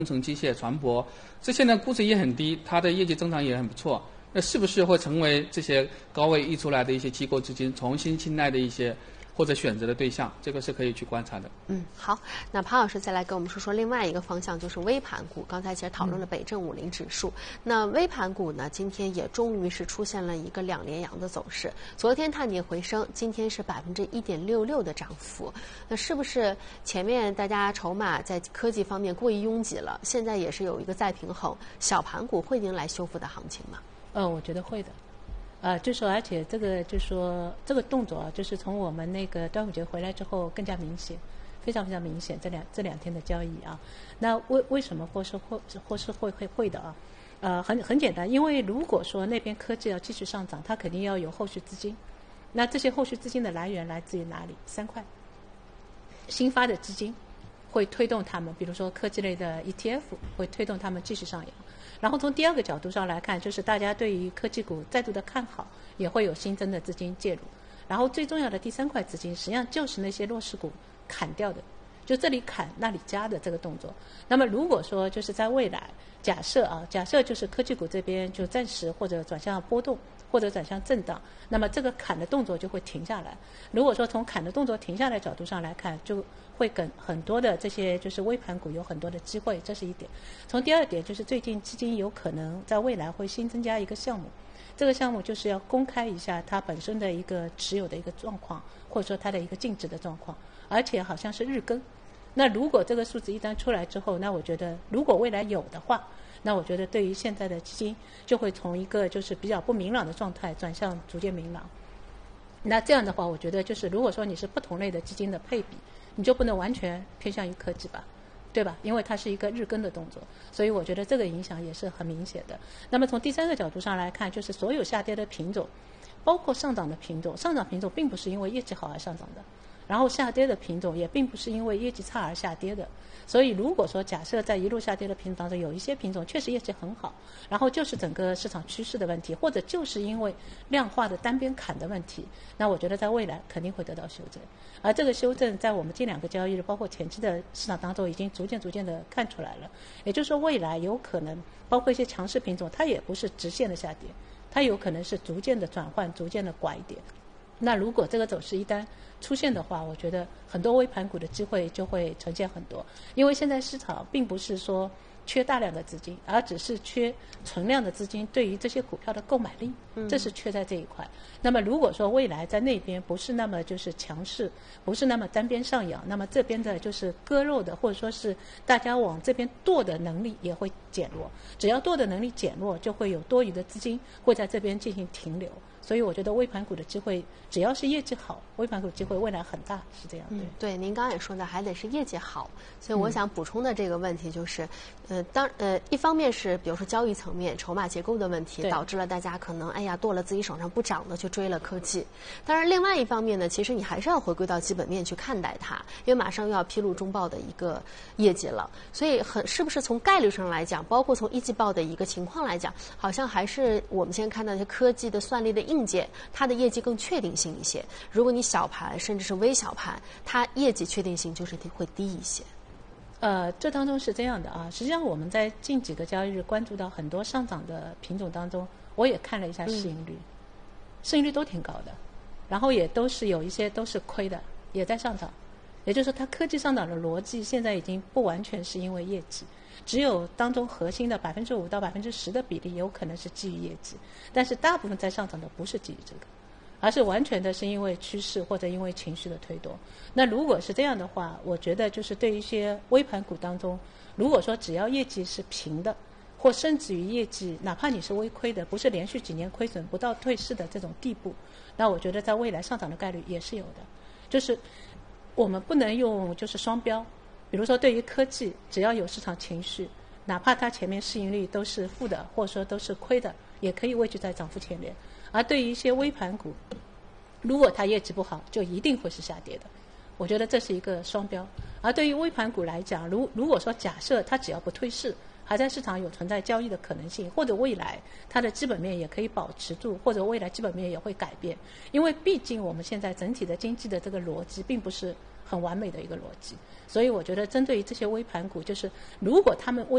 工程机械、船舶这些呢，估值也很低，它的业绩增长也很不错。那是不是会成为这些高位溢出来的一些机构资金重新青睐的一些或者选择的对象？这个是可以去观察的。 好，那庞老师再来跟我们说说另外一个方向，就是微盘股。刚才其实讨论了北证50指数，那微盘股呢，今天也终于是出现了一个2连阳的走势。昨天探底回升，今天是1.66%的涨幅。那是不是前面大家筹码在科技方面过于拥挤了，现在也是有一个再平衡，小盘股会迎来修复的行情吗？ 我觉得会的。就说而且这个就说这个动作啊，就是从我们那个端午节回来之后更加明显，非常非常明显。这两天的交易啊，那为什么或是会的啊？很简单，因为如果说那边科技要继续上涨，它肯定要有后续资金。那这些后续资金的来源来自于哪里？3块，新发的资金会推动他们，比如说科技类的 ETF 会推动他们继续上扬。然后从第二个角度上来看，就是大家对于科技股再度的看好，也会有新增的资金介入。然后最重要的第3块资金，实际上就是那些弱势股砍掉的，就这里砍那里加的这个动作。那么如果说就是在未来，假设就是科技股这边就暂时或者转向波动，或者转向震荡，那么这个砍的动作就会停下来。如果说从砍的动作停下来角度上来看，就会跟很多的这些就是微盘股有很多的机会，这是一点。从第二点就是最近基金有可能在未来会新增加一个项目，这个项目就是要公开一下它本身的一个持有的一个状况，或者说它的一个净值的状况，而且好像是日更。那如果这个数字一旦出来之后，那我觉得如果未来有的话，那我觉得对于现在的基金就会从一个就是比较不明朗的状态转向逐渐明朗。那这样的话，我觉得就是如果说你是不同类的基金的配比，你就不能完全偏向于科技吧，对吧？因为它是一个日更的动作，所以我觉得这个影响也是很明显的。那么从第3个角度上来看，就是所有下跌的品种，包括上涨的品种，上涨品种并不是因为业绩好而上涨的，然后下跌的品种也并不是因为业绩差而下跌的。所以如果说假设在一路下跌的品种当中，有一些品种确实业绩很好，然后就是整个市场趋势的问题，或者就是因为量化的单边砍的问题，那我觉得在未来肯定会得到修正。而这个修正在我们近2个交易日包括前期的市场当中已经逐渐的看出来了。也就是说未来有可能包括一些强势品种，它也不是直线的下跌，它有可能是逐渐的转换，逐渐的拐点。那如果这个走势一旦出现的话，我觉得很多微盘股的机会就会呈现很多。因为现在市场并不是说缺大量的资金，而只是缺存量的资金对于这些股票的购买力，这是缺在这一块。那么如果说未来在那边不是那么就是强势，不是那么单边上扬，那么这边的就是割肉的，或者说是大家往这边剁的能力也会减弱。只要剁的能力减弱，就会有多余的资金会在这边进行停留。所以我觉得微盘股的机会，只要是业绩好，微盘股的机会未来很大，是这样。 对，您刚刚也说的，还得是业绩好。所以我想补充的这个问题就是，一方面是比如说交易层面、筹码结构的问题，导致了大家可能剁了自己手上不涨的去追了科技。当然，另外一方面呢，其实你还是要回归到基本面去看待它，因为马上又要披露中报的一个业绩了。所以是不是从概率上来讲，包括从一季报的一个情况来讲，好像还是我们现在看到一些科技的算力的硬件，它的业绩更确定性一些。如果你小盘甚至是微小盘，它业绩确定性就是会低一些。 这当中是这样的啊。实际上我们在近几个交易日关注到很多上涨的品种当中，我也看了一下市盈率，市盈率都挺高的，然后也都是有一些都是亏的，也在上涨。也就是说它科技上涨的逻辑现在已经不完全是因为业绩，只有当中核心的5%到10%的比例有可能是基于业绩，但是大部分在上涨的不是基于这个，而是完全的是因为趋势或者因为情绪的推动。那如果是这样的话，我觉得就是对于一些微盘股当中，如果说只要业绩是平的，或甚至于业绩哪怕你是微亏的，不是连续几年亏损不到退市的这种地步，那我觉得在未来上涨的概率也是有的。就是我们不能用就是双标，比如说对于科技，只要有市场情绪，哪怕它前面市盈率都是负的，或者说都是亏的，也可以位居在涨幅前列。而对于一些微盘股，如果它业绩不好，就一定会是下跌的。我觉得这是一个双标。而对于微盘股来讲，如果说假设它只要不退市，还在市场有存在交易的可能性，或者未来它的基本面也可以保持住，或者未来基本面也会改变。因为毕竟我们现在整体的经济的这个逻辑并不是很完美的一个逻辑。所以我觉得针对于这些微盘股，就是如果他们